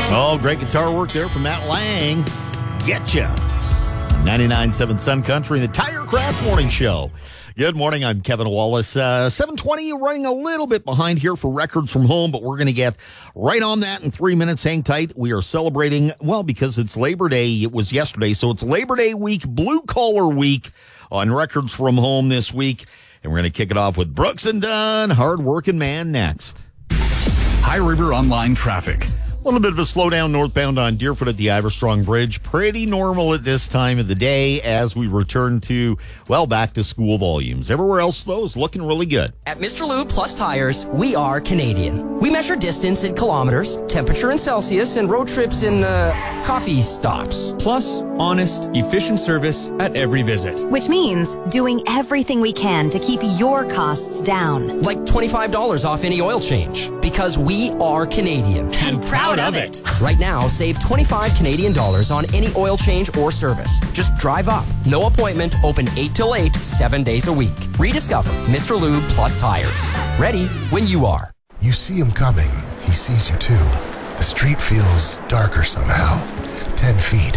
Oh, great guitar work there from Matt Lang. Getcha. 99.7 Sun Country, the Tirecraft Morning Show. Good morning, I'm Kevin Wallace. 7:20, running a little bit behind here for Records from Home, but we're going to get right on that in 3 minutes. Hang tight. We are celebrating, well, because it's Labor Day. It was yesterday, so it's Labor Day week, Blue Collar Week on Records from Home this week. And we're going to kick it off with Brooks and Dunn, Hard-Working Man, next. High River Online traffic. A little bit of a slowdown northbound on Deerfoot at the Iverstrong Bridge. Pretty normal at this time of the day as we return to, well, back to school volumes. Everywhere else, though, is looking really good. At Mr. Lube Plus Tires, we are Canadian. We measure distance in kilometers, temperature in Celsius, and road trips in, coffee stops. Plus, honest, efficient service at every visit. Which means doing everything we can to keep your costs down. Like $25 off any oil change. Because we are Canadian. And proud of it. Right now, save 25 Canadian dollars on any oil change or service. Just drive up. No appointment. Open 8 till 8, 7 days a week. Rediscover Mr. Lube Plus Tires. Ready when you are. You see him coming. He sees you too. The street feels darker somehow. 10 feet.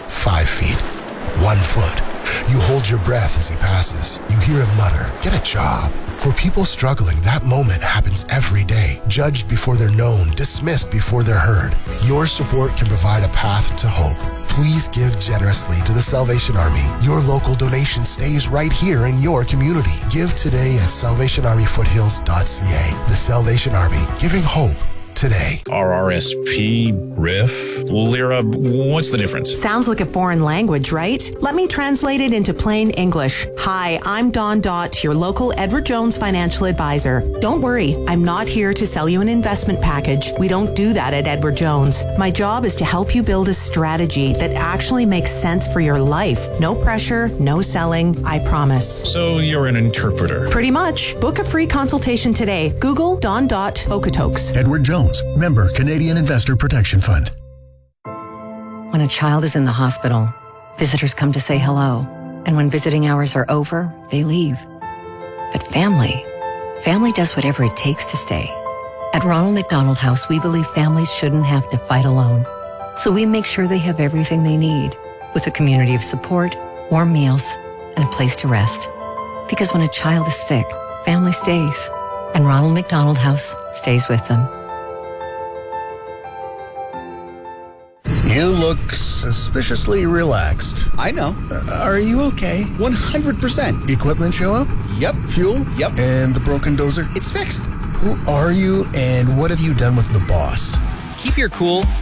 5 feet. 1 foot. You hold your breath as he passes. You hear him mutter, "Get a job." For people struggling, that moment happens every day. Judged before they're known, dismissed before they're heard. Your support can provide a path to hope. Please give generously to the Salvation Army. Your local donation stays right here in your community. Give today at salvationarmyfoothills.ca. The Salvation Army, giving hope today. RRSP, RIF, Lira, what's the difference? Sounds like a foreign language, right? Let me translate it into plain English. Hi, I'm Dawn Dott, your local Edward Jones financial advisor. Don't worry, I'm not here to sell you an investment package. We don't do that at Edward Jones. My job is to help you build a strategy that actually makes sense for your life. No pressure, no selling, I promise. So you're an interpreter. Pretty much. Book a free consultation today. Google Dawn Dott Okotoks. Edward Jones, member Canadian Investor Protection Fund. When a child is in the hospital, visitors come to say hello. And when visiting hours are over, they leave. But family does whatever it takes to stay. At Ronald McDonald House, we believe families shouldn't have to fight alone. So we make sure they have everything they need, with a community of support, warm meals, and a place to rest. Because when a child is sick, family stays. And Ronald McDonald House stays with them. You look suspiciously relaxed. I know. Are you okay? 100%. Equipment show up? Yep. Fuel? Yep. And the broken dozer? It's fixed. Who are you and what have you done with the boss? Keep your cool